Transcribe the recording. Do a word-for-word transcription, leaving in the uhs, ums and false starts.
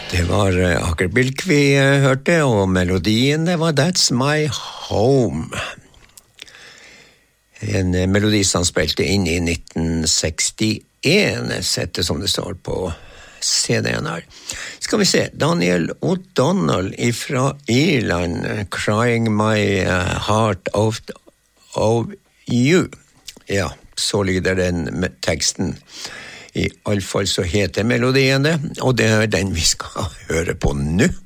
Det var Aker Bilk vi hørte, og melodien det var That's My Home. En melodi som spilte inn i nitten sekstien, sette som det står på C D-en her. Skal vi se, Daniel O'Donnell fra Irland, Crying My Heart Out of You. Ja, så lyder den teksten. I alle fall så heter melodien det, og det er den vi skal høre på nå.